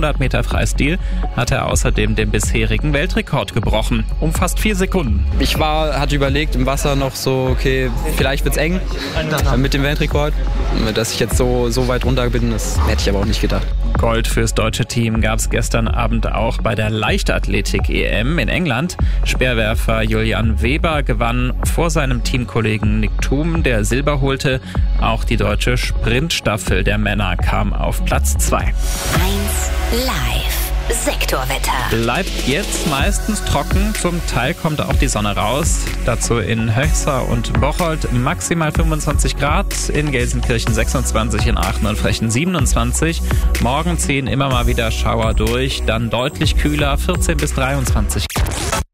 500 Meter Freistil hat er außerdem den bisherigen Weltrekord gebrochen. Um fast 4 Sekunden. Ich hatte überlegt im Wasser noch so, okay, vielleicht wird's eng mit dem Weltrekord. Dass ich jetzt so weit runter bin, das hätte ich aber auch nicht gedacht. Gold fürs deutsche Team gab es gestern Abend auch bei der Leichtathletik-EM in England. Speerwerfer Julian Weber gewann vor seinem Teamkollegen Nick Thum, der Silber holte. Auch die deutsche Sprintstaffel der Männer kam auf Platz 2. 1 Live. Sektorwetter. Bleibt jetzt meistens trocken, zum Teil kommt auch die Sonne raus. Dazu in Höxter und Bocholt maximal 25 Grad, in Gelsenkirchen 26, in Aachen und Frechen 27. Morgen ziehen immer mal wieder Schauer durch, dann deutlich kühler, 14 bis 23.